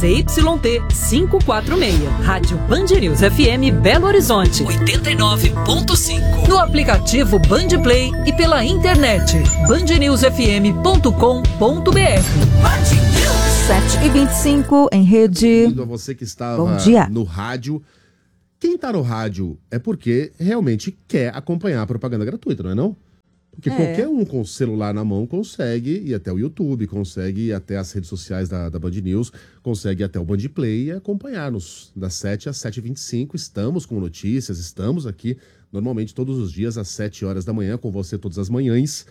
ZYT 546. Rádio Band News FM Belo Horizonte 89.5. No aplicativo Band Play e pela internet bandnewsfm.com.br. 7h25 em rede. A você que estava Bom dia. no rádio. Quem está no rádio é porque realmente quer acompanhar a propaganda gratuita, não é não? Porque qualquer um com o celular na mão consegue ir até o YouTube, consegue ir até as redes sociais da Band News, consegue ir até o Band Play e acompanhar-nos das 7 às 7h25. Estamos com notícias, estamos aqui normalmente todos os dias às 7 horas da manhã, com você todas as manhãs.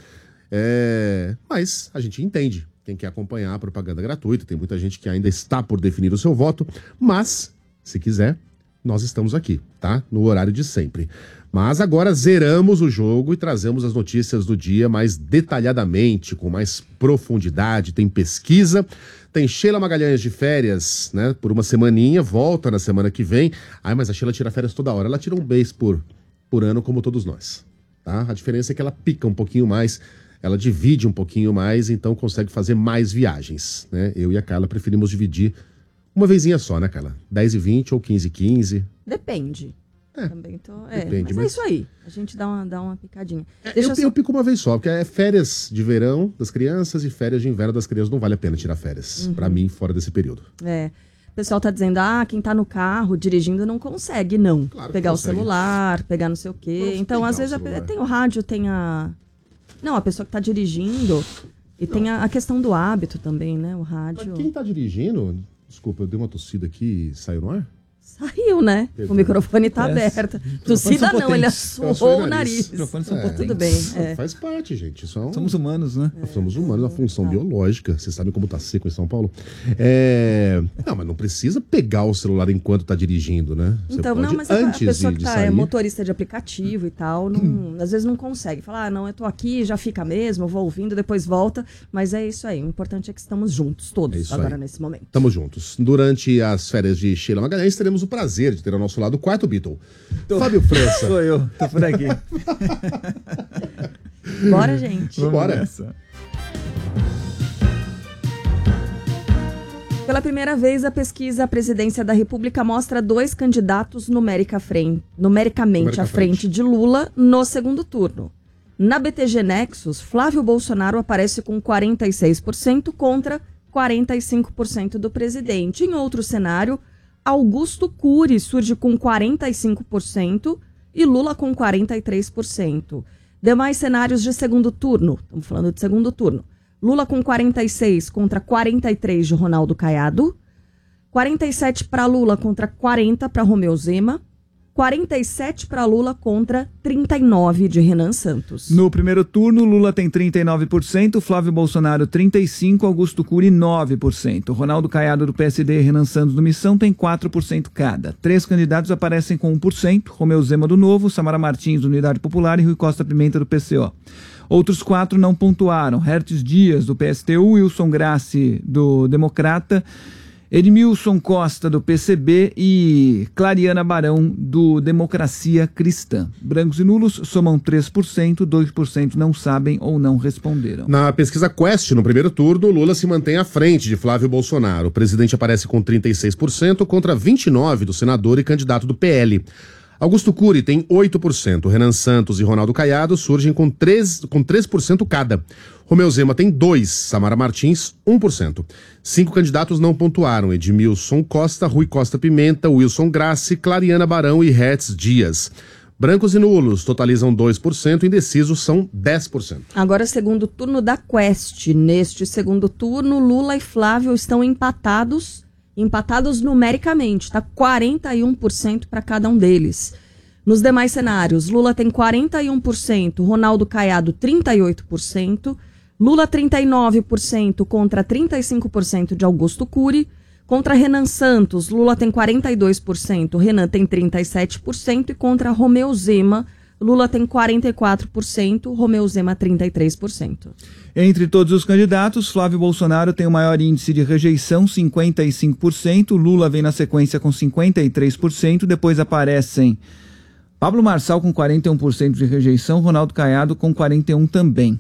Mas a gente entende quem quer acompanhar a propaganda gratuita. Tem muita gente que ainda está por definir o seu voto, mas, se quiser, nós estamos aqui, tá? No horário de sempre. Mas agora zeramos o jogo e trazemos as notícias do dia mais detalhadamente, com mais profundidade. Tem pesquisa, tem Sheila Magalhães de férias, né? Por uma semaninha, volta na semana que vem. Mas a Sheila tira férias toda hora. Ela tira um mês por ano, como todos nós, tá? A diferença é que ela pica um pouquinho mais, ela divide um pouquinho mais, então consegue fazer mais viagens, né? Eu e a Carla preferimos dividir uma vezinha só, né, Carla? 10h20 ou 15h15. Depende. Também depende, mas é isso aí. A gente dá uma picadinha. Eu pico uma vez só, porque é férias de verão das crianças e férias de inverno das crianças. Não vale a pena tirar férias, pra mim, fora desse período. O pessoal tá dizendo, quem tá no carro dirigindo não consegue, não. Claro pegar consegue. O celular, pegar não sei o quê. Então, às vezes, tem o rádio, tem a... Não, a pessoa que tá dirigindo. E tem a questão do hábito também, né? O rádio... Mas quem tá dirigindo... Desculpa, eu dei uma tossida aqui e saiu no ar? Saiu, né? O microfone tá aberto. Tossida não, ele assoou o nariz. Os microfones são potentes. Tudo bem. Faz parte, gente. Somos humanos, né? Somos humanos, uma função biológica. Vocês sabem como tá seco em São Paulo? Não, mas não precisa pegar o celular enquanto tá dirigindo, né? Você Então, pode, não, mas antes a pessoa de que tá sair, motorista de aplicativo e tal, às vezes não consegue. Falar, não, eu tô aqui, já fica mesmo, eu vou ouvindo, depois volta. Mas é isso aí. O importante é que estamos juntos, todos, agora nesse momento. Estamos juntos. Durante as férias de Sheila Magalhães, teremos o prazer de ter ao nosso lado o quarto Beatle. Fábio França. Sou eu, tô por aqui. Bora, gente. Bora. Pela primeira vez, a pesquisa à presidência da República mostra 2 candidatos numericamente à frente de Lula no segundo turno. Na BTG Nexus, Flávio Bolsonaro aparece com 46% contra 45% do presidente. Em outro cenário, Augusto Cury surge com 45% e Lula com 43%. Demais cenários de segundo turno, estamos falando de segundo turno. Lula com 46 contra 43 de Ronaldo Caiado, 47 para Lula contra 40 para Romeu Zema, 47 para Lula contra 39 de Renan Santos. No primeiro turno, Lula tem 39%, Flávio Bolsonaro 35%, Augusto Cury 9%. Ronaldo Caiado do PSD e Renan Santos do Missão tem 4% cada. 3 candidatos aparecem com 1%, Romeu Zema do Novo, Samara Martins do Unidade Popular e Rui Costa Pimenta do PCO. Outros 4 não pontuaram, Hertz Dias do PSTU, Wilson Grassi do Democrata, Edmilson Costa, do PCB, e Clariana Barão, do Democracia Cristã. Brancos e nulos somam 3%, 2% não sabem ou não responderam. Na pesquisa Quest, no primeiro turno, Lula se mantém à frente de Flávio Bolsonaro. O presidente aparece com 36% contra 29% do senador e candidato do PL. Augusto Cury tem 8%, Renan Santos e Ronaldo Caiado surgem com 3% cada. Romeu Zema tem 2%, Samara Martins 1%. 5 candidatos não pontuaram, Edmilson Costa, Rui Costa Pimenta, Wilson Grassi, Clariana Barão e Hertz Dias. Brancos e nulos totalizam 2%, indecisos são 10%. Agora, segundo turno da Quest. Neste segundo turno, Lula e Flávio estão empatados numericamente, tá? 41% para cada um deles. Nos demais cenários, Lula tem 41%, Ronaldo Caiado 38%, Lula 39% contra 35% de Augusto Cury. Contra Renan Santos, Lula tem 42%, Renan tem 37% e contra Romeu Zema, Lula tem 44%, Romeu Zema 33%. Entre todos os candidatos, Flávio Bolsonaro tem o maior índice de rejeição, 55%, Lula vem na sequência com 53%, depois aparecem Pablo Marçal com 41% de rejeição, Ronaldo Caiado com 41% também.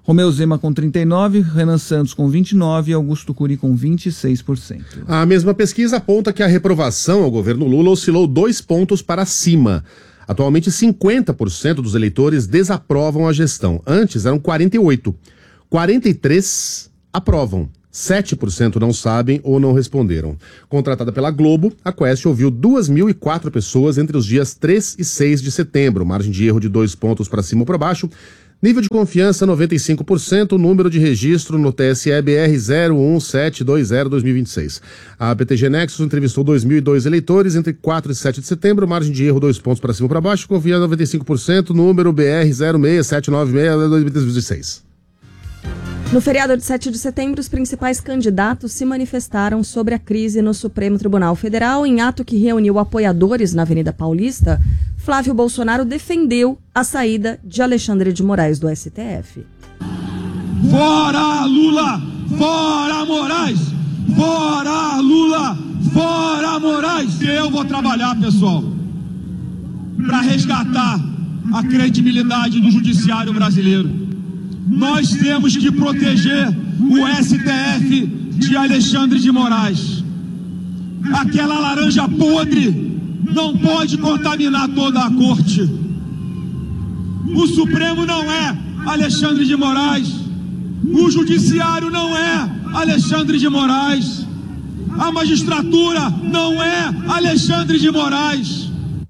Romeu Zema com 39%, Renan Santos com 29% e Augusto Cury com 26%. A mesma pesquisa aponta que a reprovação ao governo Lula oscilou 2 pontos para cima. Atualmente, 50% dos eleitores desaprovam a gestão. Antes, eram 48%. 43% aprovam. 7% não sabem ou não responderam. Contratada pela Globo, a Quest ouviu 2.004 pessoas entre os dias 3 e 6 de setembro. Margem de erro de 2 pontos para cima ou para baixo. Nível de confiança 95%, número de registro no TSE BR 01720-2026. A BTG Nexus entrevistou 2.002 eleitores entre 4 e 7 de setembro, margem de erro 2 pontos para cima ou para baixo, confiança 95%, número BR 06796-2026. No feriado de 7 de setembro, os principais candidatos se manifestaram sobre a crise no Supremo Tribunal Federal. Em ato que reuniu apoiadores na Avenida Paulista, Flávio Bolsonaro defendeu a saída de Alexandre de Moraes do STF. Fora Lula! Fora Moraes! Fora Lula! Fora Moraes! Eu vou trabalhar, pessoal, para resgatar a credibilidade do judiciário brasileiro. Nós temos que proteger o STF de Alexandre de Moraes. Aquela laranja podre não pode contaminar toda a corte. O Supremo não é Alexandre de Moraes. O Judiciário não é Alexandre de Moraes. A magistratura não é Alexandre de Moraes.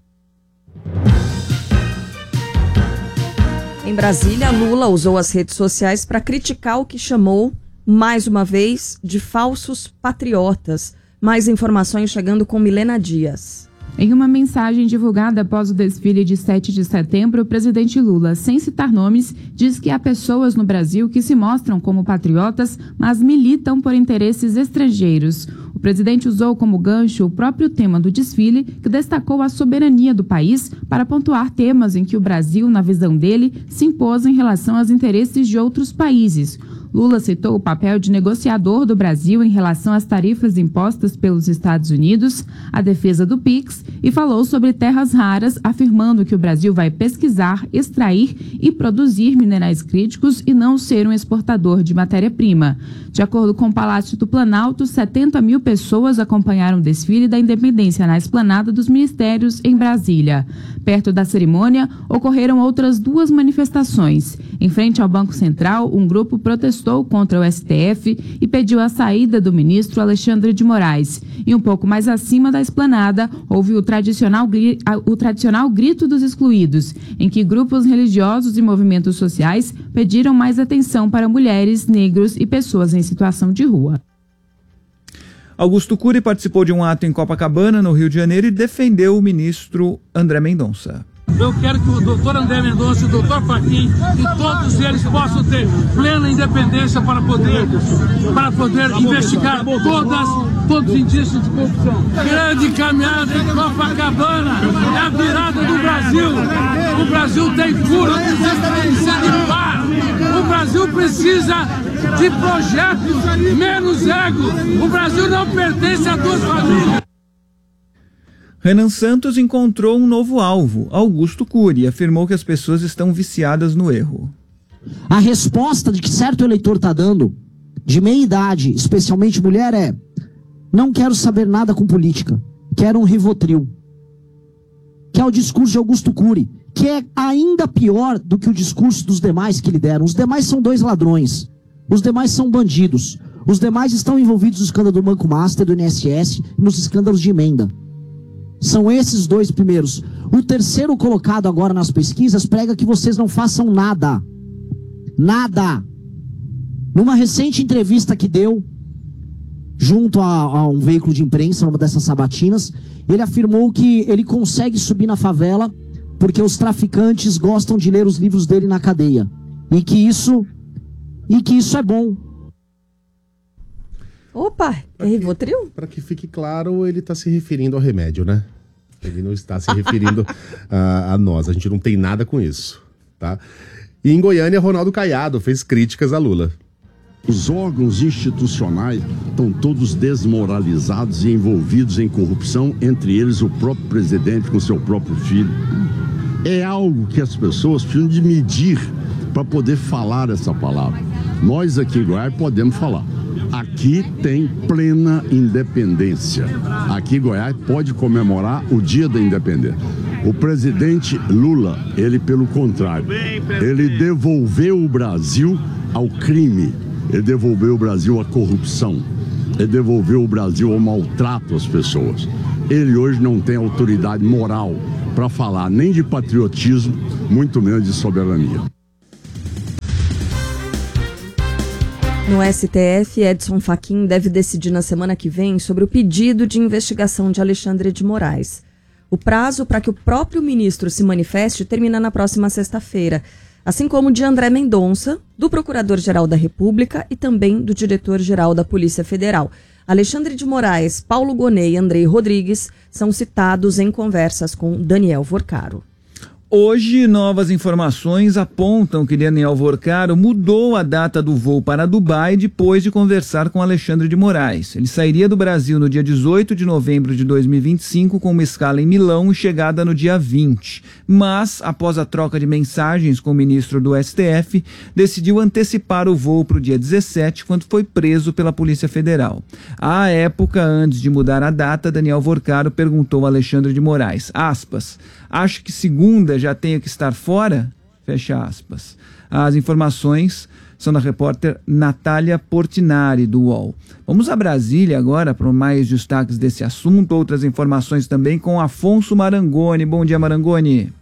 Em Brasília, Lula usou as redes sociais para criticar o que chamou, mais uma vez, de falsos patriotas. Mais informações chegando com Milena Dias. Em uma mensagem divulgada após o desfile de 7 de setembro, o presidente Lula, sem citar nomes, diz que há pessoas no Brasil que se mostram como patriotas, mas militam por interesses estrangeiros. O presidente usou como gancho o próprio tema do desfile, que destacou a soberania do país para pontuar temas em que o Brasil, na visão dele, se impôs em relação aos interesses de outros países. Lula citou o papel de negociador do Brasil em relação às tarifas impostas pelos Estados Unidos, a defesa do PIX e falou sobre terras raras, afirmando que o Brasil vai pesquisar, extrair e produzir minerais críticos e não ser um exportador de matéria-prima. De acordo com o Palácio do Planalto, 70 mil pessoas acompanharam o desfile da independência na esplanada dos ministérios em Brasília. Perto da cerimônia, ocorreram outras 2 manifestações. Em frente ao Banco Central, um grupo protestou contra o STF e pediu a saída do ministro Alexandre de Moraes. E um pouco mais acima da esplanada, houve o tradicional grito dos excluídos, em que grupos religiosos e movimentos sociais pediram mais atenção para mulheres, negros e pessoas em situação de rua. Augusto Cury participou de um ato em Copacabana, no Rio de Janeiro, e defendeu o ministro André Mendonça. Eu quero que o doutor André Mendonça e o doutor Fachin e todos eles possam ter plena independência para poder investigar todos os indícios de corrupção. Grande caminhada em Copacabana é a virada do Brasil. O Brasil tem cura, precisa de paz. O Brasil precisa de projetos, menos ego. O Brasil não pertence a 2 famílias. Renan Santos encontrou um novo alvo, Augusto Cury, e afirmou que as pessoas estão viciadas no erro. A resposta de que certo eleitor está dando, de meia idade, especialmente mulher, é: não quero saber nada com política, quero um Rivotril. Que é o discurso de Augusto Cury, que é ainda pior do que o discurso dos demais que lhe deram. Os demais são 2 ladrões, os demais são bandidos, os demais estão envolvidos no escândalo do Banco Master, do INSS e nos escândalos de emenda. São esses 2 primeiros. O terceiro colocado agora nas pesquisas prega que vocês não façam nada. Nada. Numa recente entrevista que deu, junto a um veículo de imprensa, numa dessas sabatinas, ele afirmou que ele consegue subir na favela porque os traficantes gostam de ler os livros dele na cadeia. E que isso é bom. Opa, é Rivotril? Para que fique claro, ele está se referindo ao remédio, né? Ele não está se referindo a nós. A gente não tem nada com isso, tá? E em Goiânia, Ronaldo Caiado fez críticas a Lula. Os órgãos institucionais estão todos desmoralizados e envolvidos em corrupção, entre eles o próprio presidente com seu próprio filho. É algo que as pessoas precisam de medir para poder falar essa palavra. Nós aqui em Goiás podemos falar. Aqui tem plena independência. Aqui Goiás pode comemorar o dia da independência. O presidente Lula, ele pelo contrário, ele devolveu o Brasil ao crime, ele devolveu o Brasil à corrupção, ele devolveu o Brasil ao maltrato às pessoas. Ele hoje não tem autoridade moral para falar nem de patriotismo, muito menos de soberania. No STF, Edson Fachin deve decidir na semana que vem sobre o pedido de investigação de Alexandre de Moraes. O prazo para que o próprio ministro se manifeste termina na próxima sexta-feira, assim como o de André Mendonça, do Procurador-Geral da República e também do Diretor-Geral da Polícia Federal. Alexandre de Moraes, Paulo Gonet e Andrei Rodrigues são citados em conversas com Daniel Vorcaro. Hoje, novas informações apontam que Daniel Vorcaro mudou a data do voo para Dubai depois de conversar com Alexandre de Moraes. Ele sairia do Brasil no dia 18 de novembro de 2025 com uma escala em Milão e chegada no dia 20. Mas, após a troca de mensagens com o ministro do STF, decidiu antecipar o voo para o dia 17, quando foi preso pela Polícia Federal. À época, antes de mudar a data, Daniel Vorcaro perguntou a Alexandre de Moraes, aspas, acho que segunda já tenho que estar fora? Fecha aspas. As informações são da repórter Natália Portinari, do UOL. Vamos a Brasília agora para mais destaques desse assunto, outras informações também com Afonso Marangoni. Bom dia, Marangoni.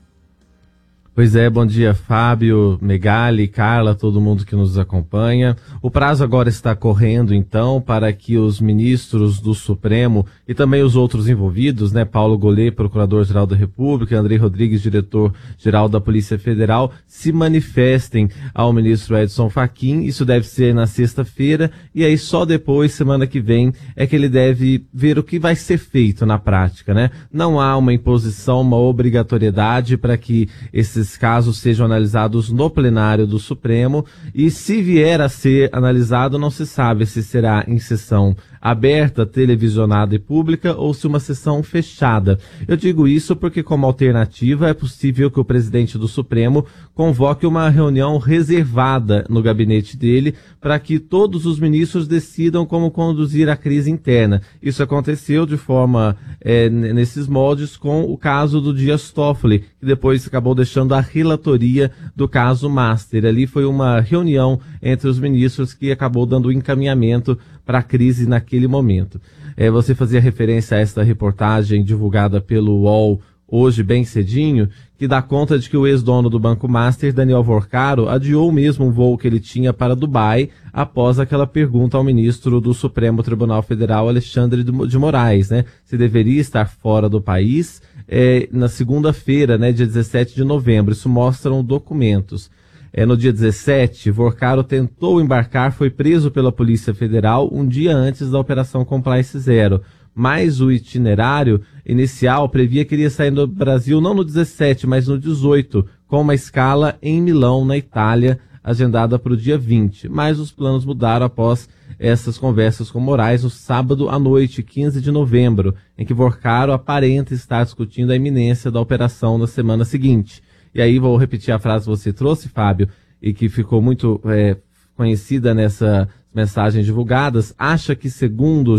Pois é, bom dia, Fábio, Megali, Carla, todo mundo que nos acompanha. O prazo agora está correndo, então, para que os ministros do Supremo e também os outros envolvidos, né, Paulo Gonet, Procurador-Geral da República, Andrei Rodrigues, Diretor-Geral da Polícia Federal, se manifestem ao ministro Edson Fachin. Isso deve ser na sexta-feira e aí só depois, semana que vem, é que ele deve ver o que vai ser feito na prática, né? Não há uma imposição, uma obrigatoriedade para que esses casos sejam analisados no plenário do Supremo e se vier a ser analisado, não se sabe se será em sessão aberta, televisionada e pública ou se uma sessão fechada. Eu digo isso porque, como alternativa, é possível que o presidente do Supremo convoque uma reunião reservada no gabinete dele para que todos os ministros decidam como conduzir a crise interna. Isso aconteceu de forma, nesses moldes, com o caso do Dias Toffoli, que depois acabou deixando a relatoria do caso Master. Ali foi uma reunião entre os ministros que acabou dando encaminhamento para a crise naquele momento. Você fazia referência a esta reportagem divulgada pelo UOL hoje bem cedinho, que dá conta de que o ex-dono do Banco Master, Daniel Vorcaro, adiou mesmo um voo que ele tinha para Dubai após aquela pergunta ao ministro do Supremo Tribunal Federal, Alexandre de Moraes, né? Se deveria estar fora do país na segunda-feira, né, dia 17 de novembro. Isso mostram documentos. No dia 17, Vorcaro tentou embarcar, foi preso pela Polícia Federal um dia antes da Operação Compliance Zero. Mas o itinerário inicial previa que ele ia sair do Brasil não no 17, mas no 18, com uma escala em Milão, na Itália, agendada para o dia 20. Mas os planos mudaram após essas conversas com Moraes no sábado à noite, 15 de novembro, em que Vorcaro aparenta estar discutindo a iminência da operação na semana seguinte. E aí vou repetir a frase que você trouxe, Fábio, e que ficou muito conhecida nessas mensagens divulgadas. Acha que segunda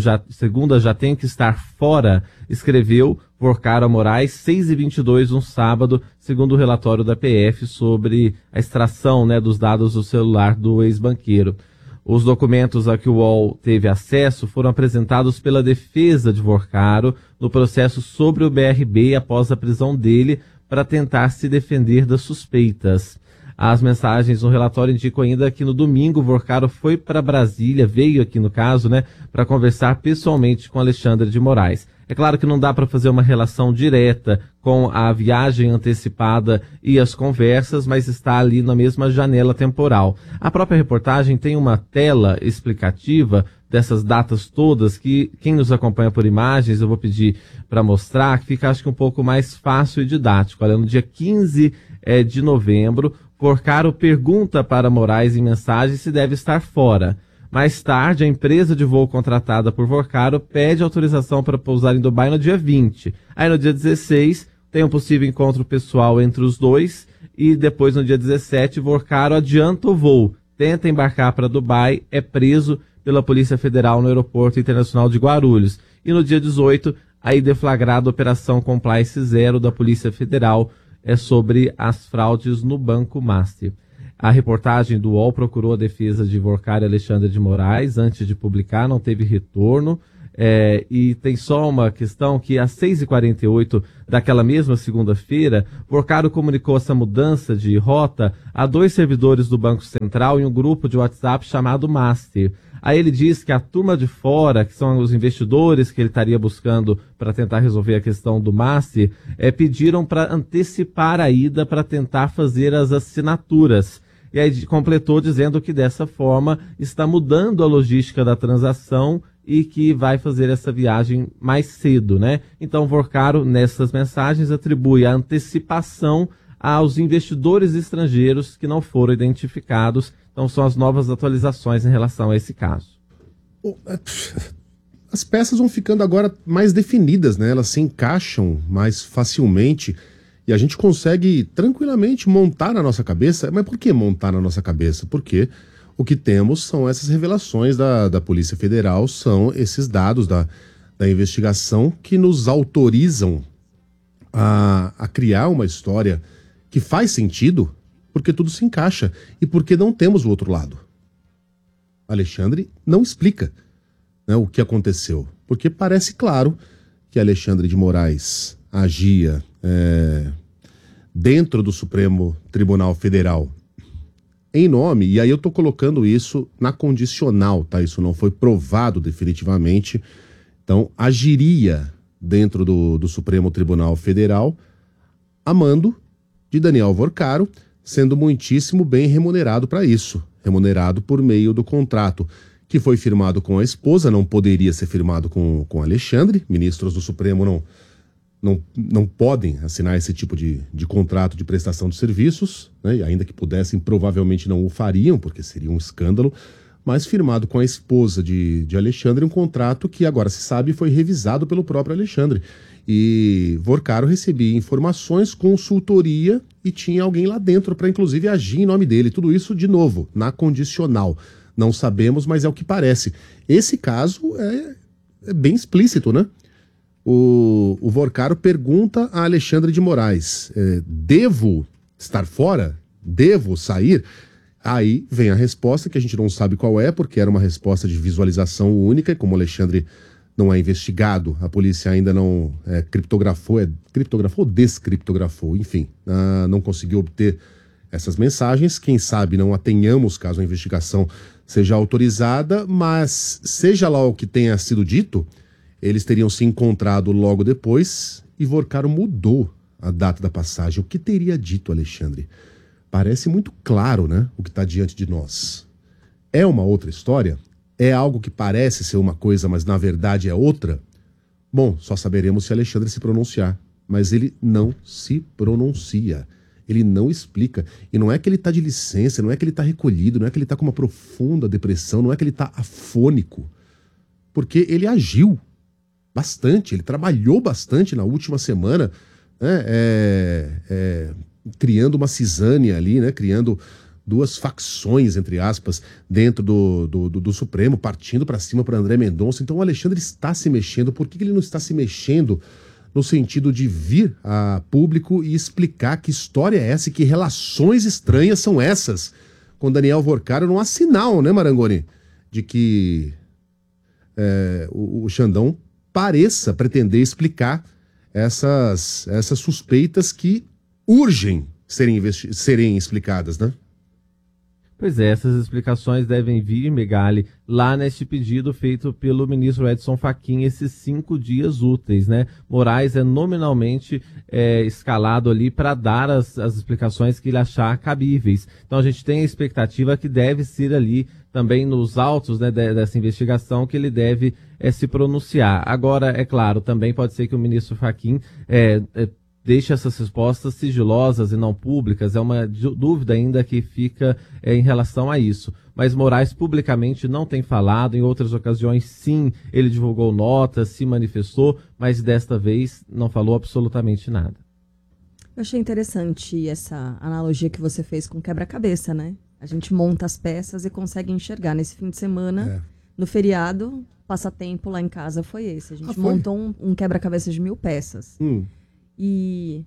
já tem que estar fora, escreveu Vorcaro a Moraes, 6h22, um sábado, segundo o relatório da PF sobre a extração, né, dos dados do celular do ex-banqueiro. Os documentos a que o UOL teve acesso foram apresentados pela defesa de Vorcaro no processo sobre o BRB após a prisão dele para tentar se defender das suspeitas. As mensagens no relatório indicam ainda que no domingo Vorcaro foi para Brasília, veio aqui no caso, né, para conversar pessoalmente com Alexandre de Moraes. É claro que não dá para fazer uma relação direta com a viagem antecipada e as conversas, mas está ali na mesma janela temporal. A própria reportagem tem uma tela explicativa dessas datas todas que quem nos acompanha por imagens, eu vou pedir para mostrar, que fica acho que um pouco mais fácil e didático. Olha, no dia 15 de novembro, Vorcaro pergunta para Moraes em mensagem se deve estar fora. Mais tarde, a empresa de voo contratada por Vorcaro pede autorização para pousar em Dubai no dia 20. Aí no dia 16, tem um possível encontro pessoal entre os dois e depois, no dia 17, Vorcaro adianta o voo, tenta embarcar para Dubai, é preso pela Polícia Federal no Aeroporto Internacional de Guarulhos. E no dia 18, aí deflagrada a Operação Compliance Zero da Polícia Federal sobre as fraudes no Banco Master. A reportagem do UOL procurou a defesa de Vorcaro e Alexandre de Moraes antes de publicar, não teve retorno. E tem só uma questão que às 6h48 daquela mesma segunda-feira, Vorcaro comunicou essa mudança de rota a 2 servidores do Banco Central em um grupo de WhatsApp chamado Master. Aí ele diz que a turma de fora, que são os investidores que ele estaria buscando para tentar resolver a questão do Master, pediram para antecipar a ida para tentar fazer as assinaturas. E aí completou dizendo que dessa forma está mudando a logística da transação e que vai fazer essa viagem mais cedo, né? Então Vorcaro, nessas mensagens, atribui a antecipação aos investidores estrangeiros que não foram identificados. Então são as novas atualizações em relação a esse caso. As peças vão ficando agora mais definidas, né? Elas se encaixam mais facilmente e a gente consegue tranquilamente montar na nossa cabeça. Mas por que montar na nossa cabeça? Porque o que temos são essas revelações da Polícia Federal, são esses dados da investigação que nos autorizam a criar uma história que faz sentido, porque tudo se encaixa e porque não temos o outro lado. Alexandre não explica, né, o que aconteceu, porque parece claro que Alexandre de Moraes agia dentro do Supremo Tribunal Federal em nome, e aí eu estou colocando isso na condicional, tá? Isso não foi provado definitivamente. Então, agiria dentro do Supremo Tribunal Federal a mando de Daniel Vorcaro, sendo muitíssimo bem remunerado para isso. Remunerado por meio do contrato que foi firmado com a esposa, não poderia ser firmado com Alexandre. Ministros do Supremo não podem assinar esse tipo de contrato de prestação de serviços, né? E ainda que pudessem, provavelmente não o fariam, porque seria um escândalo, mas firmado com a esposa de Alexandre, um contrato que agora se sabe foi revisado pelo próprio Alexandre. E Vorcaro recebia informações, consultoria e tinha alguém lá dentro para inclusive agir em nome dele. Tudo isso, de novo, na condicional. Não sabemos, mas é o que parece. Esse caso é bem explícito, né? O Vorcaro pergunta a Alexandre de Moraes, devo estar fora? Devo sair? Aí vem a resposta, que a gente não sabe qual é, porque era uma resposta de visualização única, e como o Alexandre não é investigado, a polícia ainda não criptografou ou descriptografou, enfim, não conseguiu obter essas mensagens. Quem sabe não a tenhamos caso a investigação seja autorizada, mas seja lá o que tenha sido dito, eles teriam se encontrado logo depois e Vorcaro mudou a data da passagem. O que teria dito Alexandre? Parece muito claro, né, o que está diante de nós. É uma outra história? É algo que parece ser uma coisa, mas na verdade é outra? Bom, só saberemos se Alexandre se pronunciar. Mas ele não se pronuncia. Ele não explica. E não é que ele está de licença, não é que ele está recolhido, não é que ele está com uma profunda depressão, não é que ele está afônico. Porque ele agiu bastante, ele trabalhou bastante na última semana, né, criando uma cisânia ali, né, criando duas facções, entre aspas, dentro do Supremo, partindo para cima para André Mendonça. Então o Alexandre está se mexendo. Por que ele não está se mexendo no sentido de vir a público e explicar que história é essa e que relações estranhas são essas com Daniel Vorcaro? Não há sinal, né, Marangoni, de que o Xandão pareça pretender explicar essas suspeitas que urgem serem explicadas, né? Pois é, essas explicações devem vir, Megali, lá neste pedido feito pelo ministro Edson Fachin, esses 5 dias úteis, né? Moraes é nominalmente escalado ali para dar as explicações que ele achar cabíveis. Então a gente tem a expectativa que deve ser ali também nos autos, né, dessa investigação, que ele deve se pronunciar. Agora, é claro, também pode ser que o ministro Fachin deixa essas respostas sigilosas e não públicas. É uma dúvida ainda que fica em relação a isso. Mas Moraes publicamente não tem falado. Em outras ocasiões, sim, ele divulgou notas, se manifestou, mas desta vez não falou absolutamente nada. Eu achei interessante essa analogia que você fez com quebra-cabeça, né? A gente monta as peças e consegue enxergar. Nesse fim de semana, no feriado, passatempo lá em casa foi esse. A gente montou um quebra-cabeça de 1000 peças. E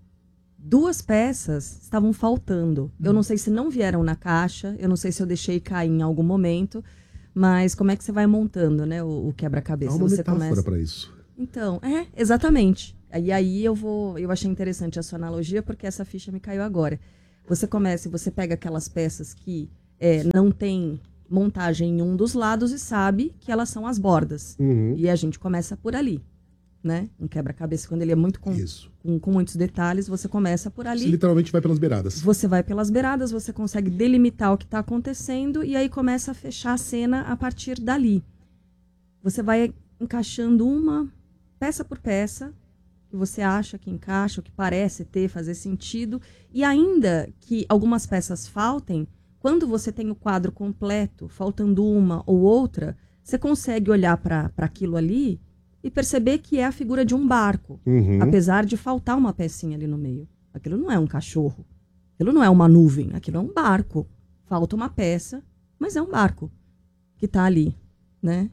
2 peças estavam faltando. Eu não sei se não vieram na caixa, eu não sei se eu deixei cair em algum momento, mas como é que você vai montando, né, o quebra-cabeça? Há uma você metáfora para isso. Então, exatamente. E aí eu achei interessante a sua analogia, porque essa ficha me caiu agora. Você começa e você pega aquelas peças que não tem montagem em um dos lados e sabe que elas são as bordas. E a gente começa por ali, né? Um quebra-cabeça, quando ele é muito com muitos detalhes, você começa por ali. Você literalmente vai pelas beiradas. Você vai pelas beiradas, você consegue delimitar o que está acontecendo e aí começa a fechar a cena a partir dali. Você vai encaixando uma peça por peça, que você acha que encaixa, o que parece fazer sentido, e ainda que algumas peças faltem, quando você tem o quadro completo, faltando uma ou outra, você consegue olhar para aquilo ali e perceber que é a figura de um barco, apesar de faltar uma pecinha ali no meio. Aquilo não é um cachorro, aquilo não é uma nuvem, aquilo é um barco. Falta uma peça, mas é um barco que está ali, né?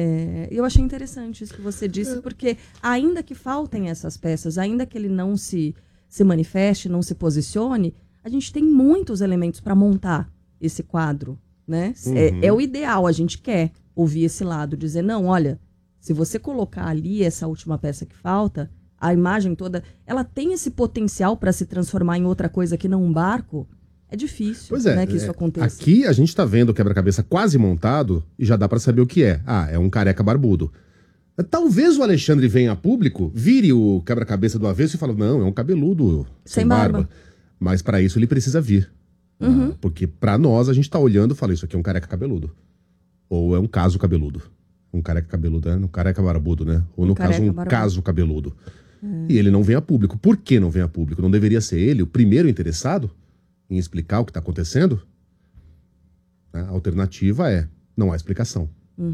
Eu achei interessante isso que você disse, porque ainda que faltem essas peças, ainda que ele não se manifeste, não se posicione, a gente tem muitos elementos para montar esse quadro, né? É o ideal, a gente quer ouvir esse lado, dizer, não, olha, se você colocar ali essa última peça que falta, a imagem toda, ela tem esse potencial para se transformar em outra coisa que não um barco. É difícil, né, que isso aconteça. Aqui a gente tá vendo o quebra-cabeça quase montado e já dá pra saber o que é. É um careca barbudo. Talvez o Alexandre venha a público, vire o quebra-cabeça do avesso e fale, não, é um cabeludo sem barba. Mas pra isso ele precisa vir. Porque pra nós a gente tá olhando e fala, isso aqui é um careca cabeludo. Ou é um caso cabeludo. Um careca cabeludo, um careca barbudo, né? Ou no caso, caso cabeludo. E ele não vem a público. Por que não vem a público? Não deveria ser ele o primeiro interessado em explicar o que está acontecendo? A alternativa não há explicação.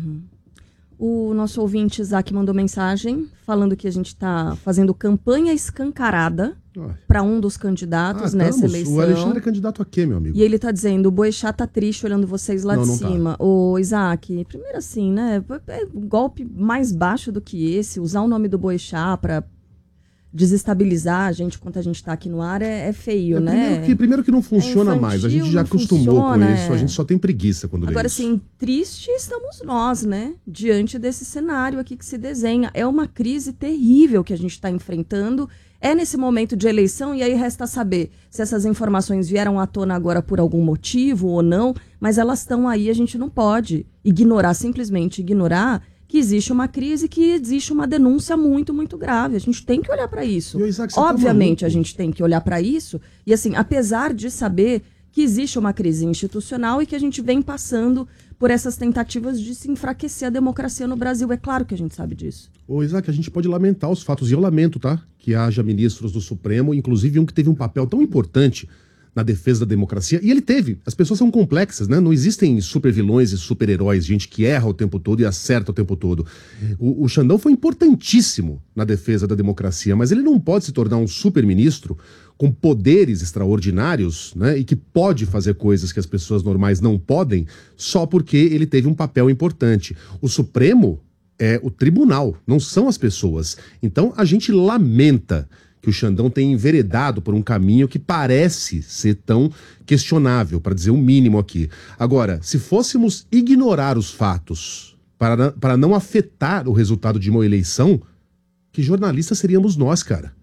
O nosso ouvinte Isaac mandou mensagem falando que a gente está fazendo campanha escancarada para um dos candidatos nessa eleição. O Alexandre é candidato a quê, meu amigo? E ele está dizendo, o Boechat tá triste olhando vocês lá de cima. Tá. Ô, Isaac, primeiro assim, né? É um golpe mais baixo do que esse. Usar o nome do Boechat para desestabilizar a gente enquanto a gente está aqui no ar é feio, né? Primeiro que não funciona mais. A gente já acostumou com isso. A gente só tem preguiça quando lê isso. Agora, assim, triste estamos nós, né? Diante desse cenário aqui que se desenha. É uma crise terrível que a gente está enfrentando. É nesse momento de eleição e aí resta saber se essas informações vieram à tona agora por algum motivo ou não, mas elas estão aí, a gente não pode simplesmente ignorar que existe uma crise, que existe uma denúncia muito, muito grave. A gente tem que olhar para isso. Obviamente, a gente tem que olhar para isso. E assim, apesar de saber que existe uma crise institucional e que a gente vem passando por essas tentativas de se enfraquecer a democracia no Brasil. É claro que a gente sabe disso. Ô, Isaac, a gente pode lamentar os fatos. E eu lamento, tá? Que haja ministros do Supremo, inclusive um que teve um papel tão importante na defesa da democracia. E ele teve. As pessoas são complexas, né? Não existem supervilões e super-heróis, gente que erra o tempo todo e acerta o tempo todo. O Xandão foi importantíssimo na defesa da democracia, mas ele não pode se tornar um super-ministro com poderes extraordinários, né? E que pode fazer coisas que as pessoas normais não podem, só porque ele teve um papel importante. O Supremo é o tribunal, não são as pessoas. Então a gente lamenta que o Xandão tenha enveredado por um caminho que parece ser tão questionável, para dizer o mínimo aqui. Agora, se fôssemos ignorar os fatos para não afetar o resultado de uma eleição, que jornalistas seríamos nós, cara?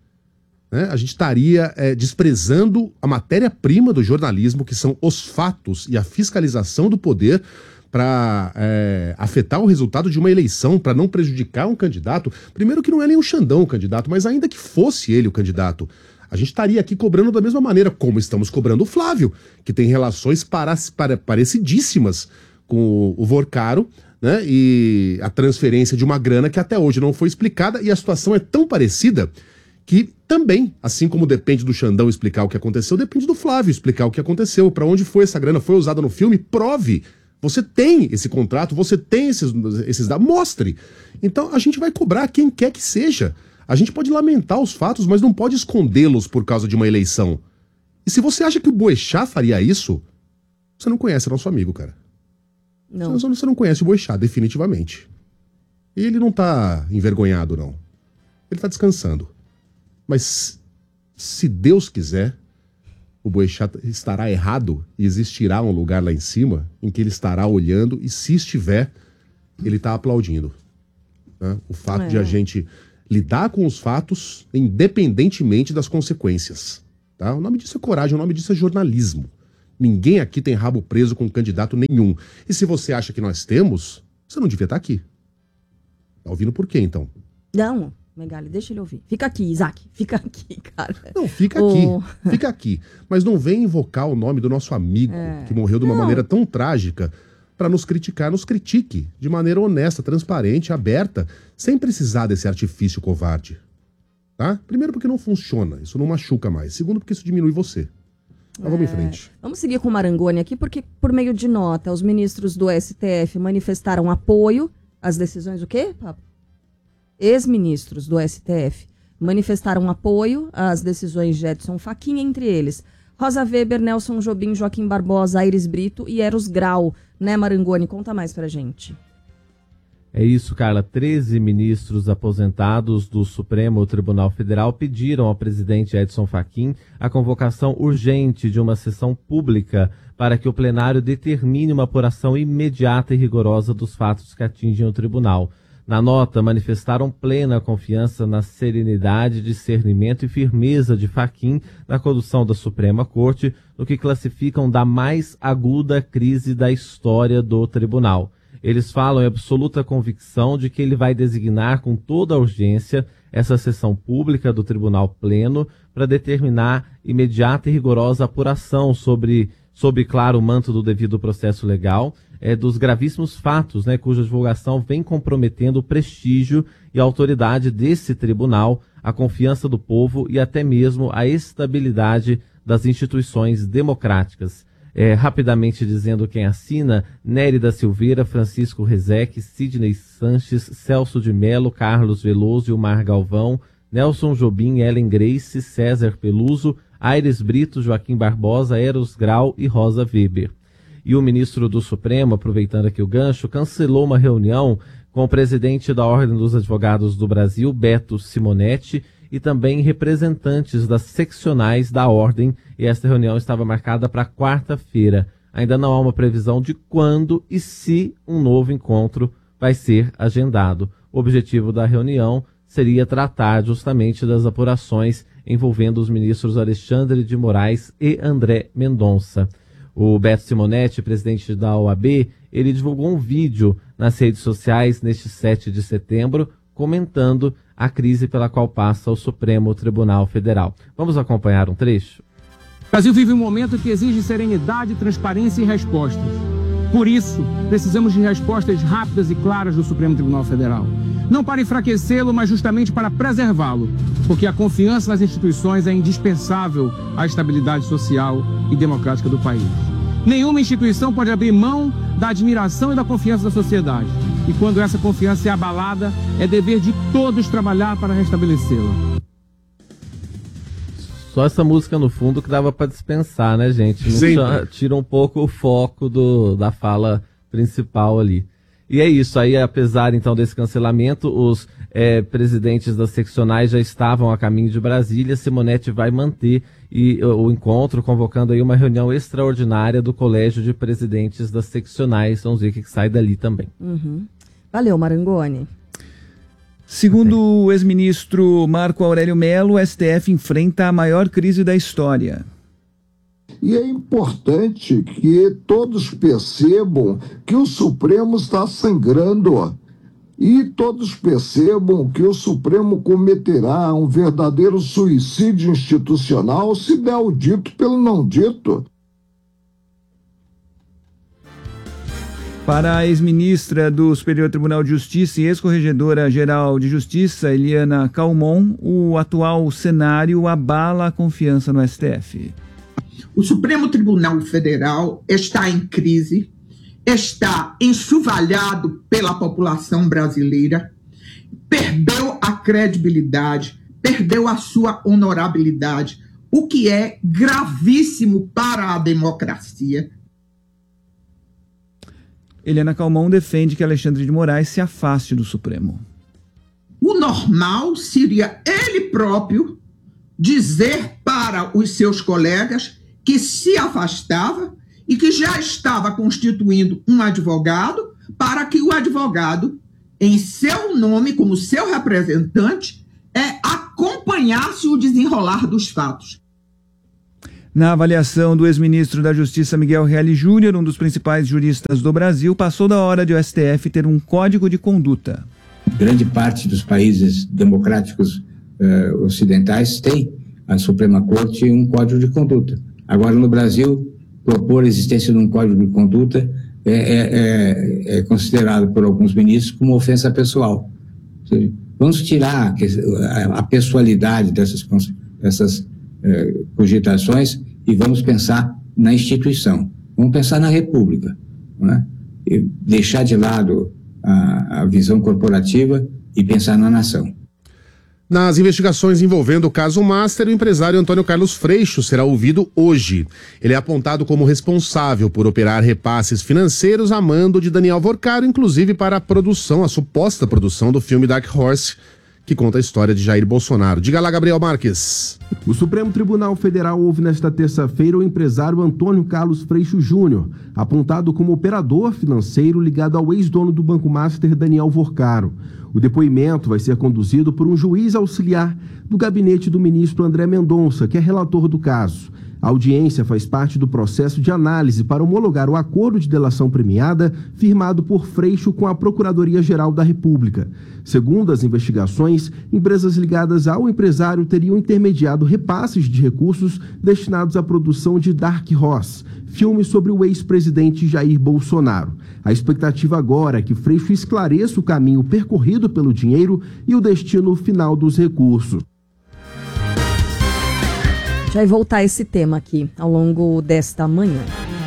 A gente estaria desprezando a matéria-prima do jornalismo, que são os fatos e a fiscalização do poder, para afetar o resultado de uma eleição, para não prejudicar um candidato. Primeiro que não é nem o Xandão o candidato, mas ainda que fosse ele o candidato, a gente estaria aqui cobrando da mesma maneira como estamos cobrando o Flávio, que tem relações parecidíssimas com o Vorcaro, né? E a transferência de uma grana que até hoje não foi explicada, e a situação é tão parecida que também, assim como depende do Xandão explicar o que aconteceu, depende do Flávio explicar o que aconteceu, para onde foi essa grana, foi usada no filme, prove. Você tem esse contrato, você tem esses dados, mostre. Então a gente vai cobrar quem quer que seja. A gente pode lamentar os fatos, mas não pode escondê-los por causa de uma eleição. E se você acha que o Boechat faria isso, você não conhece nosso amigo, cara. Não. Você não conhece o Boechat, definitivamente. E ele não tá envergonhado, não. Ele tá descansando. Mas se Deus quiser, o Boechat estará errado e existirá um lugar lá em cima em que ele estará olhando e, se estiver, ele tá aplaudindo. Né? O fato de a gente lidar com os fatos independentemente das consequências. Tá? O nome disso é coragem, o nome disso é jornalismo. Ninguém aqui tem rabo preso com candidato nenhum. E se você acha que nós temos, você não devia estar aqui. Tá ouvindo por quê, então? Não, Megali, deixa ele ouvir. Fica aqui, Isaac. Fica aqui, cara. Não, fica aqui. Fica aqui. Mas não vem invocar o nome do nosso amigo, que morreu de uma maneira tão trágica, para nos criticar. Nos critique de maneira honesta, transparente, aberta, sem precisar desse artifício covarde. Tá? Primeiro porque não funciona, isso não machuca mais. Segundo porque isso diminui você. Mas vamos em frente. Vamos seguir com o Marangoni aqui, porque por meio de nota, os ministros do STF manifestaram apoio às decisões, o quê, Papo? Ex-ministros do STF manifestaram apoio às decisões de Edson Fachin, entre eles Rosa Weber, Nelson Jobim, Joaquim Barbosa, Aires Brito e Eros Grau. Né, Marangoni? Conta mais pra gente. É isso, Carla. 13 ministros aposentados do Supremo Tribunal Federal pediram ao presidente Edson Fachin a convocação urgente de uma sessão pública para que o plenário determine uma apuração imediata e rigorosa dos fatos que atingem o tribunal. Na nota, manifestaram plena confiança na serenidade, discernimento e firmeza de Fachin na condução da Suprema Corte, no que classificam da mais aguda crise da história do tribunal. Eles falam em absoluta convicção de que ele vai designar com toda a urgência essa sessão pública do Tribunal Pleno para determinar imediata e rigorosa apuração sob, claro, o manto do devido processo legal, dos gravíssimos fatos, cuja divulgação vem comprometendo o prestígio e a autoridade desse tribunal, a confiança do povo e até mesmo a estabilidade das instituições democráticas. Rapidamente dizendo quem assina: Nery da Silveira, Francisco Rezec, Sidney Sanches, Celso de Mello, Carlos Veloso e Omar Galvão, Nelson Jobim, Ellen Grace, César Peluso, Aires Brito, Joaquim Barbosa, Eros Grau e Rosa Weber. E o ministro do Supremo, aproveitando aqui o gancho, cancelou uma reunião com o presidente da Ordem dos Advogados do Brasil, Beto Simonetti, e também representantes das seccionais da Ordem, e esta reunião estava marcada para quarta-feira. Ainda não há uma previsão de quando e se um novo encontro vai ser agendado. O objetivo da reunião seria tratar justamente das apurações envolvendo os ministros Alexandre de Moraes e André Mendonça. O Beto Simonetti, presidente da OAB, ele divulgou um vídeo nas redes sociais neste 7 de setembro, comentando a crise pela qual passa o Supremo Tribunal Federal. Vamos acompanhar um trecho? O Brasil vive um momento que exige serenidade, transparência e respostas. Por isso, precisamos de respostas rápidas e claras do Supremo Tribunal Federal. Não para enfraquecê-lo, mas justamente para preservá-lo, porque a confiança nas instituições é indispensável à estabilidade social e democrática do país. Nenhuma instituição pode abrir mão da admiração e da confiança da sociedade. E quando essa confiança é abalada, é dever de todos trabalhar para restabelecê-la. Só essa música no fundo que dava para dispensar, né, gente? Tira um pouco o foco da fala principal ali. E é isso, aí apesar então desse cancelamento, os presidentes das seccionais já estavam a caminho de Brasília. Simonetti vai manter o encontro, convocando aí uma reunião extraordinária do Colégio de Presidentes das Seccionais. Vamos ver o que sai dali também. Uhum. Valeu, Marangoni. Segundo o ex-ministro Marco Aurélio Mello, o STF enfrenta a maior crise da história. E é importante que todos percebam que o Supremo está sangrando. E todos percebam que o Supremo cometerá um verdadeiro suicídio institucional se der o dito pelo não dito. Para a ex-ministra do Superior Tribunal de Justiça e ex-corregedora-geral de Justiça, Eliana Calmon, o atual cenário abala a confiança no STF. O Supremo Tribunal Federal está em crise, está enxovalhado pela população brasileira, perdeu a credibilidade, perdeu a sua honorabilidade, o que é gravíssimo para a democracia. Helena Calmon defende que Alexandre de Moraes se afaste do Supremo. O normal seria ele próprio dizer para os seus colegas que se afastava e que já estava constituindo um advogado para que o advogado, em seu nome, como seu representante, acompanhasse o desenrolar dos fatos. Na avaliação do ex-ministro da Justiça Miguel Reale Júnior, um dos principais juristas do Brasil, passou da hora de o STF ter um código de conduta. Grande parte dos países democráticos ocidentais tem a Suprema Corte um código de conduta. Agora, no Brasil, propor a existência de um código de conduta é considerado por alguns ministros como ofensa pessoal. Ou seja, vamos tirar a pessoalidade dessas cogitações e vamos pensar na instituição. Vamos pensar na República, né? E deixar de lado a visão corporativa e pensar na nação. Nas investigações envolvendo o caso Master, o empresário Antônio Carlos Freixo será ouvido hoje. Ele é apontado como responsável por operar repasses financeiros a mando de Daniel Vorcaro, inclusive para a suposta produção do filme Dark Horse, que conta a história de Jair Bolsonaro. Diga lá, Gabriel Marques. O Supremo Tribunal Federal ouve nesta terça-feira o empresário Antônio Carlos Freixo Júnior, apontado como operador financeiro ligado ao ex-dono do Banco Master, Daniel Vorcaro. O depoimento vai ser conduzido por um juiz auxiliar do gabinete do ministro André Mendonça, que é relator do caso. A audiência faz parte do processo de análise para homologar o acordo de delação premiada firmado por Freixo com a Procuradoria-Geral da República. Segundo as investigações, empresas ligadas ao empresário teriam intermediado repasses de recursos destinados à produção de Dark Horse, filme sobre o ex-presidente Jair Bolsonaro. A expectativa agora é que Freixo esclareça o caminho percorrido pelo dinheiro e o destino final dos recursos. Já vai voltar esse tema aqui ao longo desta manhã.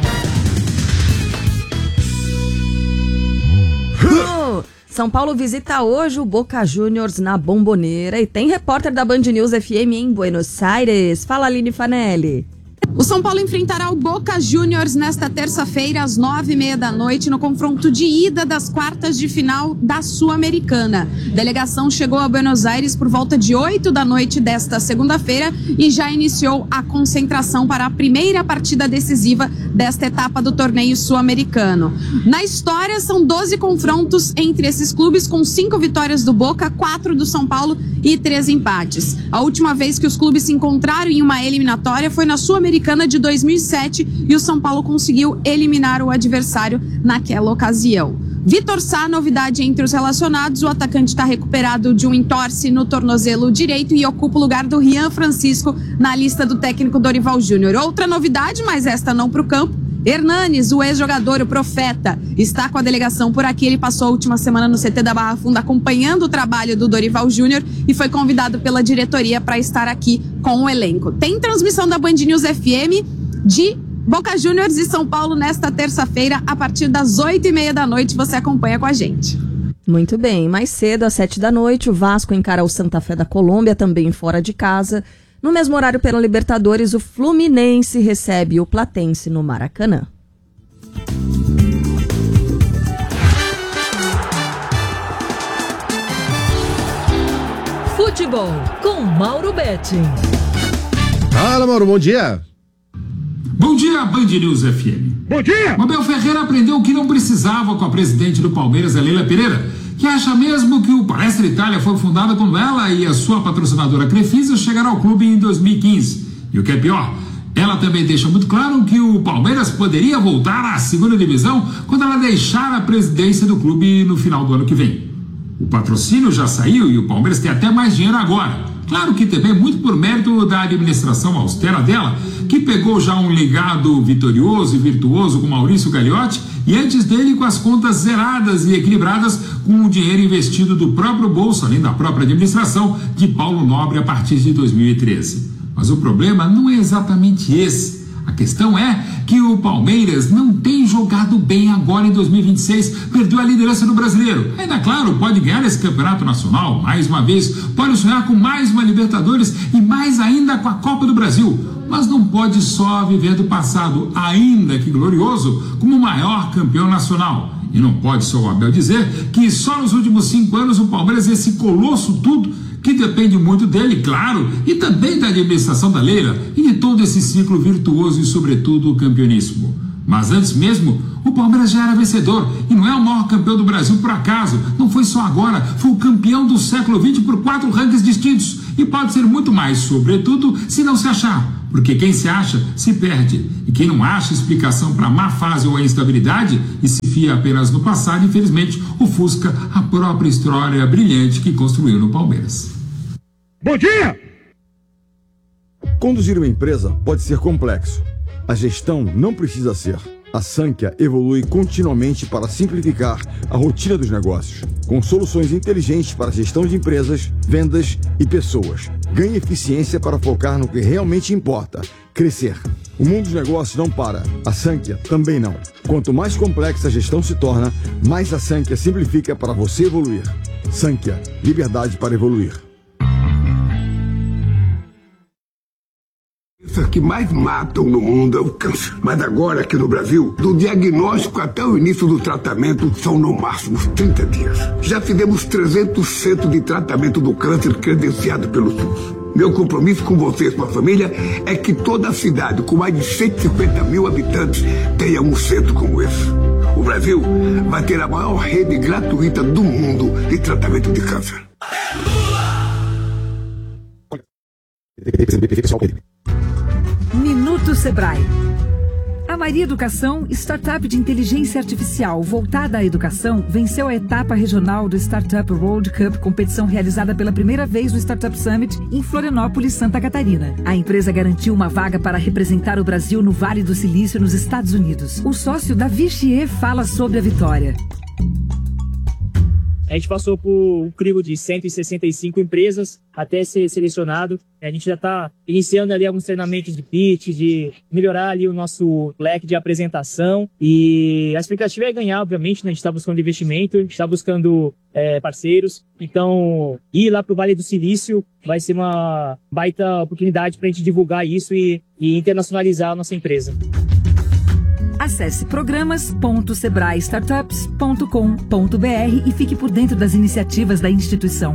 São Paulo visita hoje o Boca Juniors na Bombonera e tem repórter da Band News FM em Buenos Aires. Fala, Aline Fanelli. O São Paulo enfrentará o Boca Juniors nesta terça-feira, às 9h30 da noite, no confronto de ida das quartas de final da Sul-Americana. A delegação chegou a Buenos Aires por volta de 8 da noite desta segunda-feira e já iniciou a concentração para a primeira partida decisiva desta etapa do torneio sul-americano. Na história, são 12 confrontos entre esses clubes, com 5 vitórias do Boca, 4 do São Paulo e 3 empates. A última vez que os clubes se encontraram em uma eliminatória foi na Sul-Americana de 2007 e o São Paulo conseguiu eliminar o adversário naquela ocasião. Vitor Sá, novidade entre os relacionados, o atacante está recuperado de um entorse no tornozelo direito e ocupa o lugar do Rian Francisco na lista do técnico Dorival Júnior. Outra novidade, mas esta não para o campo, Hernanes, o ex-jogador, o Profeta, está com a delegação por aqui. Ele passou a última semana no CT da Barra Funda acompanhando o trabalho do Dorival Júnior e foi convidado pela diretoria para estar aqui com o elenco. Tem transmissão da Band News FM de Boca Juniors e São Paulo nesta terça-feira, a partir das 8h30 da noite. Você acompanha com a gente. Muito bem, mais cedo, às 7 da noite, o Vasco encara o Santa Fé da Colômbia, também fora de casa. No mesmo horário, pela Libertadores, o Fluminense recebe o Platense no Maracanã. Futebol com Mauro Betti. Fala, Mauro, bom dia. Bom dia, Band News FM. Bom dia. O Abel Ferreira aprendeu o que não precisava com a presidente do Palmeiras, a Leila Pereira, que acha mesmo que o Palestra Itália foi fundado quando ela e a sua patrocinadora Crefisa chegaram ao clube em 2015. E o que é pior, ela também deixa muito claro que o Palmeiras poderia voltar à segunda divisão quando ela deixar a presidência do clube no final do ano que vem. O patrocínio já saiu e o Palmeiras tem até mais dinheiro agora. Claro que também muito por mérito da administração austera dela, que pegou já um legado vitorioso e virtuoso com Maurício Gagliotti e antes dele com as contas zeradas e equilibradas com o dinheiro investido do próprio bolso, além da própria administração de Paulo Nobre a partir de 2013. Mas o problema não é exatamente esse. A A questão é que o Palmeiras não tem jogado bem agora em 2026, perdeu a liderança do Brasileiro. Ainda claro, pode ganhar esse campeonato nacional mais uma vez, pode sonhar com mais uma Libertadores e mais ainda com a Copa do Brasil. Mas não pode só viver do passado, ainda que glorioso, como o maior campeão nacional. E não pode só o Abel dizer que só nos últimos 5 anos o Palmeiras é esse colosso tudo, que depende muito dele, claro, e também da administração da Leila e de todo esse ciclo virtuoso e, sobretudo, o campeonismo. Mas antes mesmo, o Palmeiras já era vencedor e não é o maior campeão do Brasil por acaso. Não foi só agora, foi o campeão do século XX por 4 rankings distintos e pode ser muito mais, sobretudo, se não se achar. Porque quem se acha, se perde. E quem não acha explicação para a má fase ou a instabilidade e se fia apenas no passado, infelizmente, ofusca a própria história brilhante que construiu no Palmeiras. Bom dia! Conduzir uma empresa pode ser complexo. A gestão não precisa ser. A Sankhya evolui continuamente para simplificar a rotina dos negócios, com soluções inteligentes para a gestão de empresas, vendas e pessoas. Ganhe eficiência para focar no que realmente importa, crescer. O mundo dos negócios não para, a Sankhya também não. Quanto mais complexa a gestão se torna, mais a Sankhya simplifica para você evoluir. Sankhya, liberdade para evoluir. As que mais matam no mundo é o câncer. Mas agora, aqui no Brasil, do diagnóstico até o início do tratamento, são no máximo 30 dias. Já fizemos 300 centros de tratamento do câncer credenciado pelo SUS. Meu compromisso com vocês, com a família, é que toda a cidade, com mais de 150 mil habitantes, tenha um centro como esse. O Brasil vai ter a maior rede gratuita do mundo de tratamento de câncer. Minuto Sebrae. A Maria Educação, startup de inteligência artificial voltada à educação, venceu a etapa regional do Startup World Cup, competição realizada pela primeira vez no Startup Summit em Florianópolis, Santa Catarina. A empresa garantiu uma vaga para representar o Brasil no Vale do Silício, nos Estados Unidos. O sócio Davi Chier fala sobre a vitória. A gente passou por um crivo de 165 empresas até ser selecionado. A gente já está iniciando ali alguns treinamentos de pitch, de melhorar ali o nosso leque de apresentação. E a expectativa é ganhar, obviamente, né? A gente está buscando investimento, a gente está buscando parceiros. Então, ir lá para o Vale do Silício vai ser uma baita oportunidade para a gente divulgar isso e internacionalizar a nossa empresa. Acesse programas.sebraestartups.com.br e fique por dentro das iniciativas da instituição.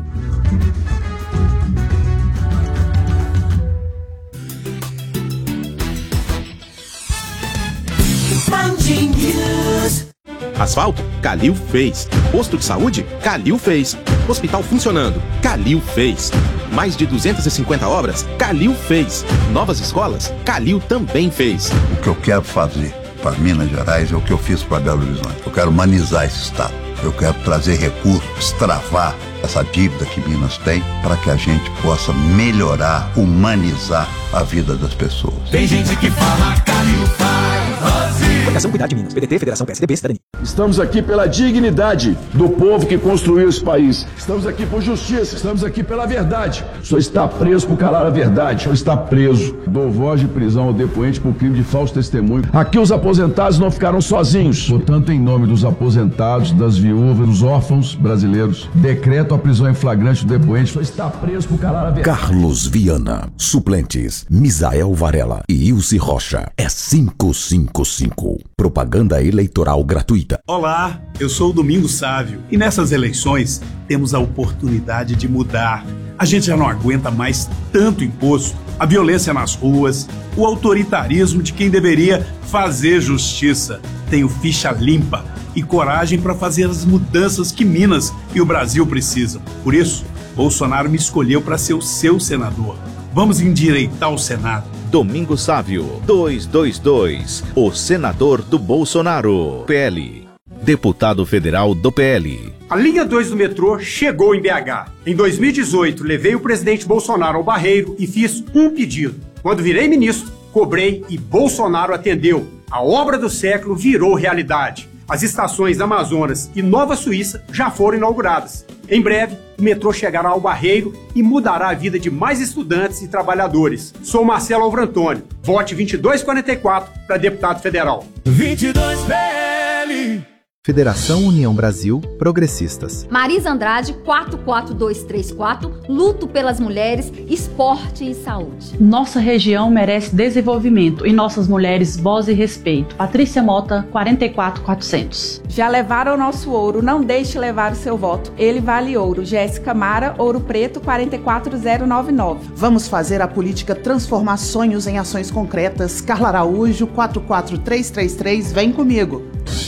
Asfalto? Calil fez. Posto de saúde? Calil fez. Hospital funcionando? Calil fez. Mais de 250 obras? Calil fez. Novas escolas? Calil também fez. O que eu quero fazer para Minas Gerais é o que eu fiz para Belo Horizonte. Eu quero humanizar esse estado. Eu quero trazer recursos, destravar essa dívida que Minas tem para que a gente possa melhorar, humanizar a vida das pessoas. Tem gente que fala Calil faz. Fundação Cuidar de Minas, PDT, Federação PSDB, Cidadania. Estamos aqui pela dignidade do povo que construiu esse país. Estamos aqui por justiça, estamos aqui pela verdade. O senhor está preso por calar a verdade. O senhor está preso. Dou voz de prisão ao depoente por crime de falso testemunho. Aqui os aposentados não ficaram sozinhos. Portanto, em nome dos aposentados, das viúvas, dos órfãos brasileiros, decreto a prisão em flagrante do depoente. O senhor está preso por calar a verdade. Carlos Viana. Suplentes: Misael Varela e Ilse Rocha. É 555. Propaganda eleitoral gratuita. Olá, eu sou o Domingos Sávio e nessas eleições temos a oportunidade de mudar. A gente já não aguenta mais tanto imposto, a violência nas ruas, o autoritarismo de quem deveria fazer justiça. Tenho ficha limpa e coragem para fazer as mudanças que Minas e o Brasil precisam. Por isso, Bolsonaro me escolheu para ser o seu senador. Vamos endireitar o Senado. Domingos Sávio, 222, o senador do Bolsonaro. PL, deputado federal do PL. A linha 2 do metrô chegou em BH. Em 2018, levei o presidente Bolsonaro ao Barreiro e fiz um pedido. Quando virei ministro, cobrei e Bolsonaro atendeu. A obra do século virou realidade. As estações Amazonas e Nova Suíça já foram inauguradas. Em breve, o metrô chegará ao Barreiro e mudará a vida de mais estudantes e trabalhadores. Sou Marcelo Alvrantônio. Vote 2244 para deputado federal. 22PL. Federação União Brasil Progressistas. Marisa Andrade, 44234, luto pelas mulheres, esporte e saúde. Nossa região merece desenvolvimento e nossas mulheres voz e respeito. Patrícia Mota, 44400. Já levaram o nosso ouro, não deixe levar o seu voto. Ele vale ouro. Jéssica Mara, Ouro Preto, 44099. Vamos fazer a política transformar sonhos em ações concretas. Carla Araújo, 44333, vem comigo.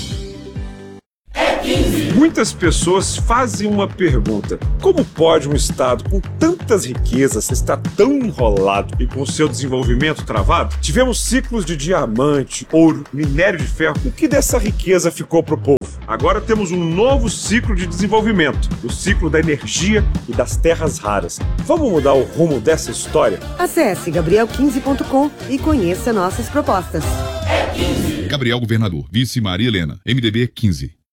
Muitas pessoas fazem uma pergunta: como pode um estado com tantas riquezas estar tão enrolado e com seu desenvolvimento travado? Tivemos ciclos de diamante, ouro, minério de ferro. O que dessa riqueza ficou pro povo? Agora temos um novo ciclo de desenvolvimento, o ciclo da energia e das terras raras. Vamos mudar o rumo dessa história? Acesse gabriel15.com e conheça nossas propostas. Gabriel Governador, vice Maria Helena, MDB 15.